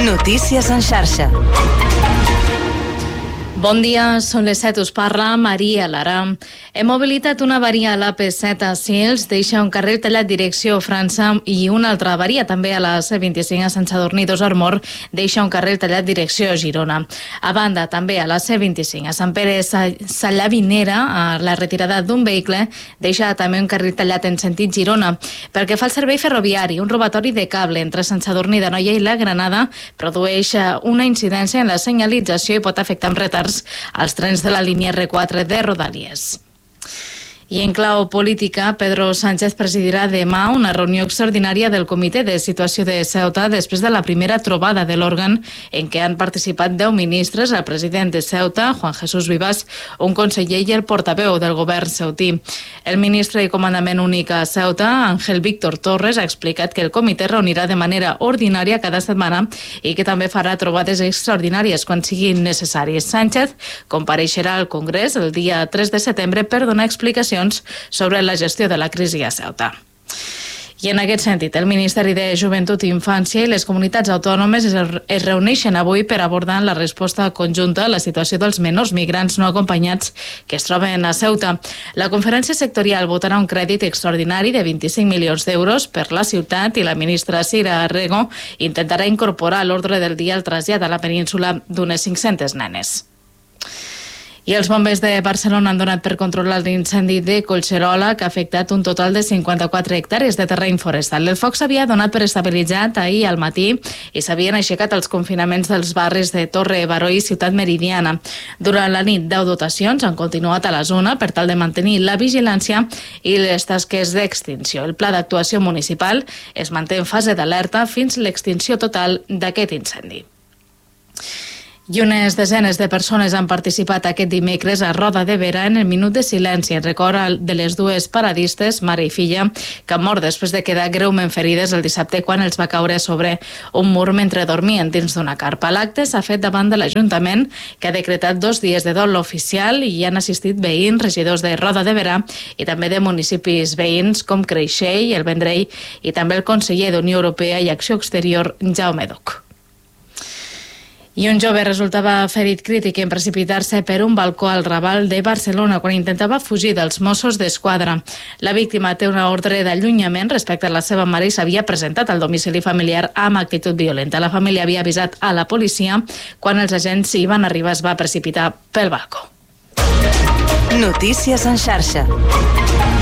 Notícies en xarxa. Bon dia, són les 7, us parla Maria Lara. Hem mobilitat una avaria a l'AP7 a Sils, deixa un carril tallat direcció França i una altra avaria també a la C25 a Sant Sadurní d'Osormort, deixa un carril tallat direcció Girona. A banda, també a la C25 a Sant Pere Sallavinera, a la retirada d'un vehicle, deixa també un carril tallat en sentit Girona. Pel que fa al servei ferroviari, un robatori de cable entre Sant Sadurní d'Anoia i la Granada produeix una incidència en la senyalització i pot afectar amb retards als trens de la línia R4 de Rodalies. I en clau política, Pedro Sánchez presidirà demà una reunió extraordinària del Comitè de Situació de Ceuta després de la primera trobada de l'òrgan en què han participat 10 ministres, el president de Ceuta, Juan Jesús Vivas, un conseller i el portaveu del govern ceutí. El ministre i comandament únic a Ceuta, Ángel Víctor Torres, ha explicat que el comitè reunirà de manera ordinària cada setmana i que també farà trobades extraordinàries quan siguin necessàries. Sánchez compareixerà al Congrés el dia 3 de setembre per donar explicacions sobre la gestió de la crisi a Ceuta. I en aquest sentit, el Ministeri de Joventut i Infància i les comunitats autònomes es reuneixen avui per abordar la resposta conjunta a la situació dels menors migrants no acompanyats que es troben a Ceuta. La conferència sectorial votarà un crèdit extraordinari de 25 milions d'euros per la ciutat i la ministra Sira Arrego intentarà incorporar a l'ordre del dia el trasllat a la península d'unes 500 nenes. I els bombers de Barcelona han donat per controlar l'incendi de Collserola, que ha afectat un total de 54 hectàrees de terreny forestal. El foc s'havia donat per estabilitzat ahir al matí i s'havien aixecat els confinaments dels barris de Torre Baró i Ciutat Meridiana. Durant la nit, 10 dotacions han continuat a la zona per tal de mantenir la vigilància i les tasques d'extinció. El pla d'actuació municipal es manté en fase d'alerta fins l'extinció total d'aquest incendi. I unes desenes de persones han participat aquest dimecres a Roda de Berà en el minut de silenci en record de les dues paradistes, mare i filla, que han mort després de quedar greument ferides el dissabte quan els va caure sobre un mur mentre dormien dins d'una carpa. L'acte s'ha fet davant de l'Ajuntament, que ha decretat 2 dies de dol oficial i hi han assistit veïns, regidors de Roda de Berà i també de municipis veïns com Creixell, el Vendrell i també el conseller d'Unió Europea i Acció Exterior, Jaume Duch. I un jove resultava ferit crític en precipitar-se per un balcó al Raval de Barcelona quan intentava fugir dels Mossos d'Esquadra. La víctima té una ordre d'allunyament respecte a la seva mare i s'havia presentat al domicili familiar amb actitud violenta. La família havia avisat a la policia. Quan els agents hi van arribar es va precipitar pel balcó. Notícies en xarxa.